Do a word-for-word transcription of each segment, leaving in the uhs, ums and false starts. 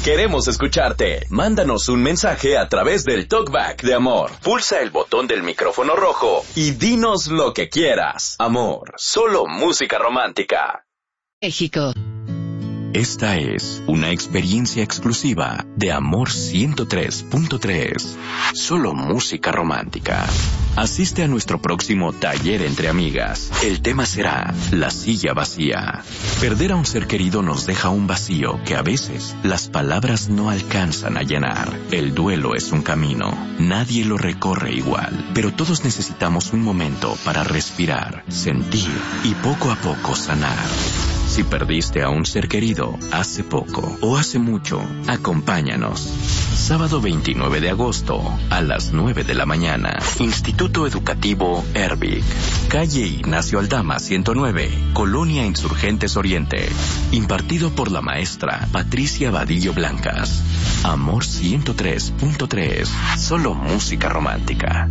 Queremos escucharte. Mándanos un mensaje a través del TalkBack de Amor. Pulsa el botón del micrófono rojo y dinos lo que quieras. Amor, solo música romántica. México. Esta es una experiencia exclusiva de Amor ciento tres punto tres. Solo música romántica. Asiste a nuestro próximo taller entre amigas. El tema será la silla vacía. Perder a un ser querido nos deja un vacío que a veces las palabras no alcanzan a llenar. El duelo es un camino. Nadie lo recorre igual, pero todos necesitamos un momento para respirar, sentir y poco a poco sanar. Si perdiste a un ser querido hace poco o hace mucho, acompáñanos. Sábado veintinueve de agosto a las nueve de la mañana. Instituto Educativo Erbic. Calle Ignacio Aldama ciento nueve, Colonia Insurgentes Oriente. Impartido por la maestra Patricia Vadillo Blancas. Amor ciento tres punto tres. Solo música romántica.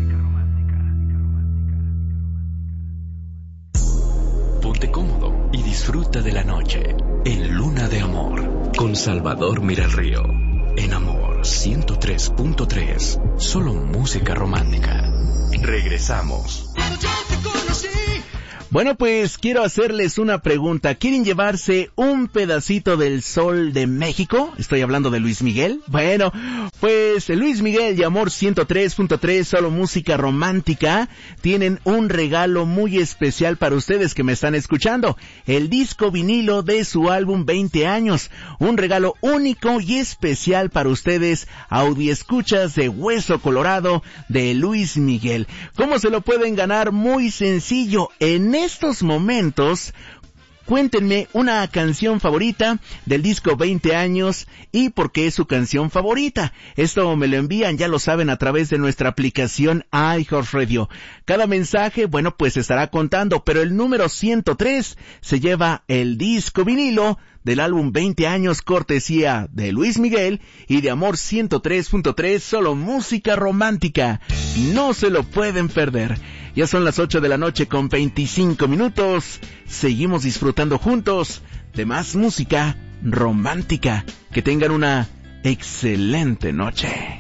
Ponte cómodo y disfruta de la noche en Luna de Amor con Salvador Miralrío en Amor ciento tres punto tres. Solo música romántica. Regresamos. Bueno, pues quiero hacerles una pregunta. ¿Quieren llevarse un pedacito del sol de México? Estoy hablando de Luis Miguel. Bueno, pues Luis Miguel y Amor ciento tres punto tres, solo música romántica, tienen un regalo muy especial para ustedes que me están escuchando. El disco vinilo de su álbum veinte años. Un regalo único y especial para ustedes, audioescuchas de Hueso Colorado de Luis Miguel. ¿Cómo se lo pueden ganar? Muy sencillo. En estos momentos, cuéntenme una canción favorita del disco veinte años y por qué es su canción favorita. Esto me lo envían, ya lo saben, a través de nuestra aplicación iHeartRadio. Cada mensaje, bueno, pues estará contando, pero el número ciento tres se lleva el disco vinilo del álbum veinte años, cortesía de Luis Miguel y de Amor ciento tres punto tres, solo música romántica. No se lo pueden perder. Ya son las ocho de la noche con veinticinco minutos. Seguimos disfrutando juntos de más música romántica. Que tengan una excelente noche.